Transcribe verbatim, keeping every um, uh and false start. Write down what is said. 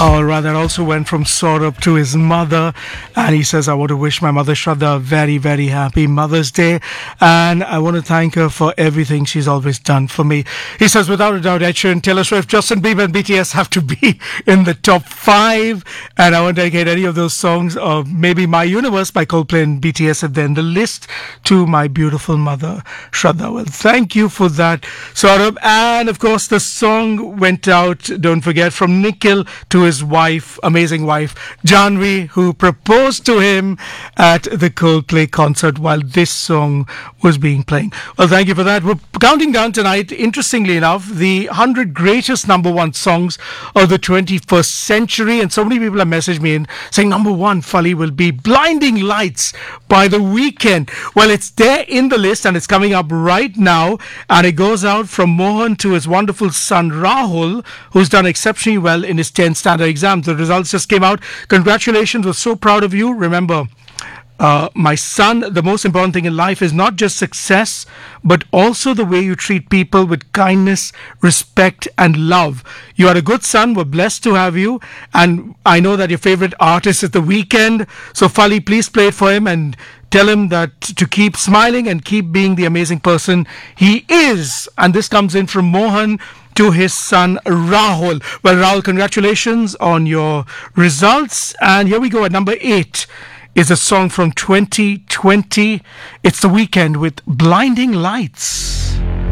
All right, that also went from Saurabh to his mother. And he says, I want to wish my mother Shraddha a very, very happy Mother's Day. And I want to thank her for everything she's always done for me. He says, without a doubt, Ed Sheeran, Taylor Swift, Justin Bieber and B T S have to be in the top five. And I want to dedicate any of those songs, or maybe My Universe by Coldplay and B T S if they're in the list, to my beautiful mother, Shraddha. Well, thank you for that, Saurabh. And of course, the song went out, don't forget, from Nikhil to his wife, amazing wife, Janvi, who proposed to him at the Coldplay concert while this song was being playing. Well, thank you for that. We're counting down tonight, interestingly enough, the one hundred greatest number one songs of the twenty-first century. And so many people have messaged me in saying number one, Fali, will be Blinding Lights by The Weeknd. Well, it's there in the list and it's coming up right now. And it goes out from Mohan to his wonderful son Rahul, who's done exceptionally well in his tenth standard exams. The results just came out. Congratulations. We're so proud of you. Remember, Uh, my son, the most important thing in life is not just success, but also the way you treat people with kindness, respect, and love. You are a good son. We're blessed to have you. And I know that your favorite artist is The Weeknd. So, Fali, please play it for him and tell him that to keep smiling and keep being the amazing person he is. And this comes in from Mohan to his son Rahul. Well, Rahul, congratulations on your results. And here we go at number eight. Is a song from twenty twenty. It's The Weeknd with Blinding Lights.